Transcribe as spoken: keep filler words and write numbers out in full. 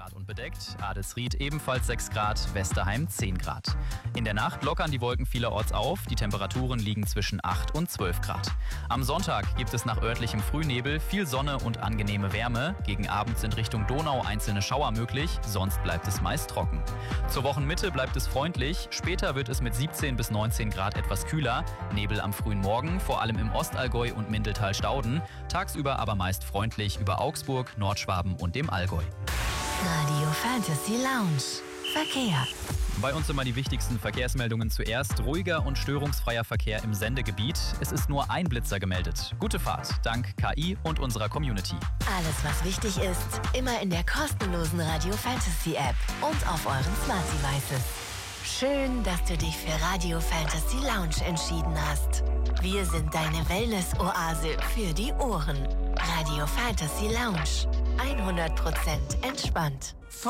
Grad und bedeckt, Adelsried ebenfalls sechs Grad, Westerheim zehn Grad. In der Nacht lockern die Wolken vielerorts auf, die Temperaturen liegen zwischen acht und zwölf Grad. Am Sonntag gibt es nach örtlichem Frühnebel viel Sonne und angenehme Wärme. Gegen Abend sind Richtung Donau einzelne Schauer möglich, sonst bleibt es meist trocken. Zur Wochenmitte bleibt es freundlich, später wird es mit siebzehn bis neunzehn Grad etwas kühler. Nebel am frühen Morgen, vor allem im Ostallgäu und Mindeltal-Stauden. Tagsüber aber meist freundlich über Augsburg, Nordschwaben und dem Allgäu. Radio Fantasy Lounge. Verkehr. Bei uns immer die wichtigsten Verkehrsmeldungen zuerst. Ruhiger und störungsfreier Verkehr im Sendegebiet. Es ist nur ein Blitzer gemeldet. Gute Fahrt, dank K I und unserer Community. Alles, was wichtig ist, immer in der kostenlosen Radio Fantasy App und auf euren Smart Devices. Schön, dass du dich für Radio Fantasy Lounge entschieden hast. Wir sind deine Wellness-Oase für die Ohren. Radio Fantasy Lounge. hundert Prozent entspannt.